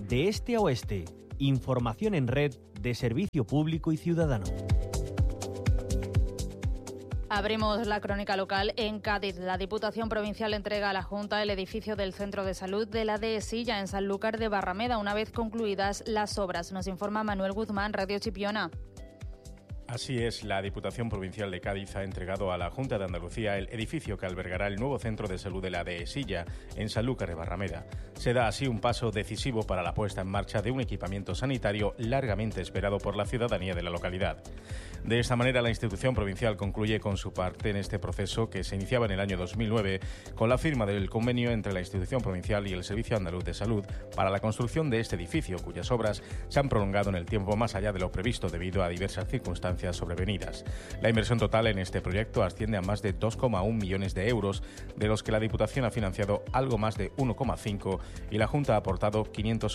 de este a oeste. Información en red de Servicio Público y Ciudadano. Abrimos la crónica local en Cádiz. La Diputación Provincial entrega a la Junta el edificio del Centro de Salud de la Dehesilla en Sanlúcar de Barrameda, una vez concluidas las obras. Nos informa Manuel Guzmán, Radio Chipiona. Así es, la Diputación Provincial de Cádiz ha entregado a la Junta de Andalucía el edificio que albergará el nuevo Centro de Salud de la Dehesilla, en Sanlúcar de Barrameda. Se da así un paso decisivo para la puesta en marcha de un equipamiento sanitario largamente esperado por la ciudadanía de la localidad. De esta manera, la institución provincial concluye con su parte en este proceso que se iniciaba en el año 2009 con la firma del convenio entre la institución provincial y el Servicio Andaluz de Salud para la construcción de este edificio, cuyas obras se han prolongado en el tiempo más allá de lo previsto debido a diversas circunstancias sobrevenidas. La inversión total en este proyecto asciende a más de 2,1 millones de euros, de los que la Diputación ha financiado algo más de 1,5 y la Junta ha aportado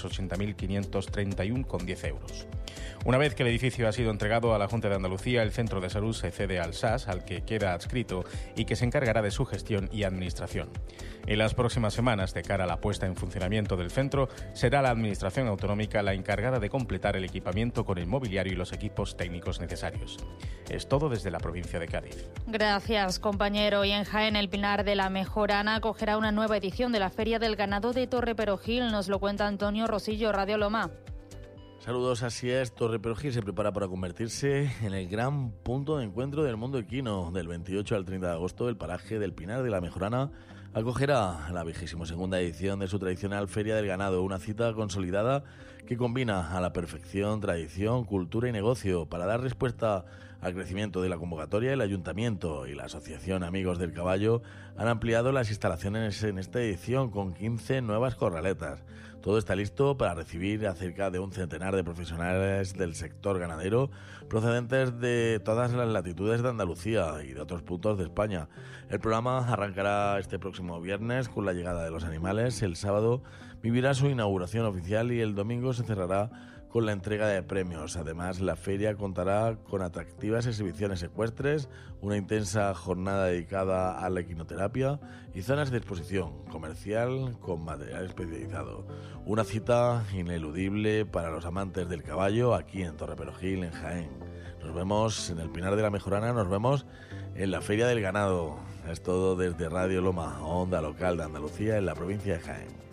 580.531,10 euros. Una vez que el edificio ha sido entregado a la Junta de Andalucía, el Centro de Salud se cede al SAS, al que queda adscrito y que se encargará de su gestión y administración. En las próximas semanas, de cara a la puesta en funcionamiento del centro, será la Administración Autonómica la encargada de completar el equipamiento con el mobiliario y los equipos técnicos necesarios. Es todo desde la provincia de Cádiz. Gracias, compañero. Y en Jaén, el Pinar de la Mejorana acogerá una nueva edición de la Feria del Ganado de Torreperogil. Nos lo cuenta Antonio Rosillo, Radio Loma. Saludos, así es. Torreperogil se prepara para convertirse en el gran punto de encuentro del mundo equino. Del 28 al 30 de agosto, el paraje del Pinar de la Mejorana acogerá la 22ª edición de su tradicional Feria del Ganado, una cita consolidada que combina a la perfección tradición, cultura y negocio. Para dar respuesta al crecimiento de la convocatoria, el Ayuntamiento y la Asociación Amigos del Caballo han ampliado las instalaciones en esta edición con 15 nuevas corraletas. Todo está listo para recibir a cerca de un centenar de profesionales del sector ganadero procedentes de todas las latitudes de Andalucía y de otros puntos de España. El programa arrancará este próximo viernes con la llegada de los animales. El sábado vivirá su inauguración oficial y el domingo se cerrará con la entrega de premios. Además, la feria contará con atractivas exhibiciones ecuestres, una intensa jornada dedicada a la equinoterapia y zonas de exposición comercial con material especializado. Una cita ineludible para los amantes del caballo aquí en Torreperogil, en Jaén. Nos vemos en el Pinar de la Mejorana, nos vemos en la Feria del Ganado. Es todo desde Radio Loma, onda local de Andalucía en la provincia de Jaén.